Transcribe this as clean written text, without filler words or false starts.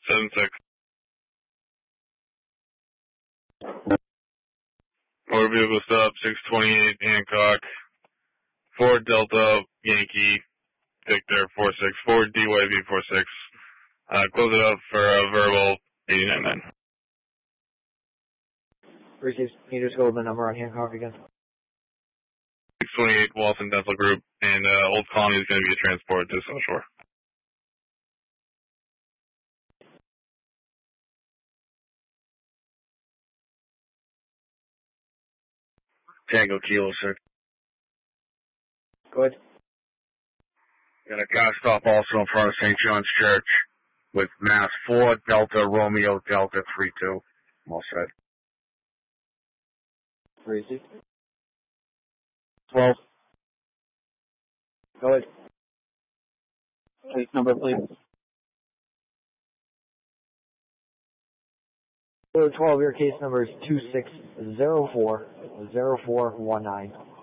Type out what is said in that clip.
7-6. Motor vehicle stop, 628 Hancock. 4 Delta Yankee Victor 46. 4 DYV 46. Close it up for verbal 89-9. Received. Can you just go with the number on Hancock again? 628 Walton Dental Group, and Old Colony is going to be a transport to South Shore. Tango Kilo, sir. Go ahead. Got a car stop also in front of St. John's Church with Mass 4 Delta Romeo Delta 32. I'm all set. Received. 12. Go ahead. Case number, please. 12, your case number is 26040419.